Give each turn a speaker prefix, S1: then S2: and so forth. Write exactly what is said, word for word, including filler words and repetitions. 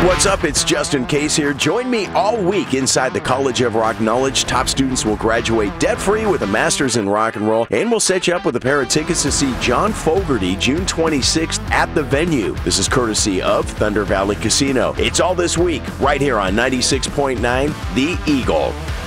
S1: What's up? It's Justin Case here. Join me all week inside the College of Rock Knowledge. Top students will graduate debt-free with a master's in rock and roll, and we'll set you up with a pair of tickets to see John Fogerty June twenty-sixth at the venue. This is courtesy of Thunder Valley Casino. It's all this week right here on ninety-six point nine The Eagle.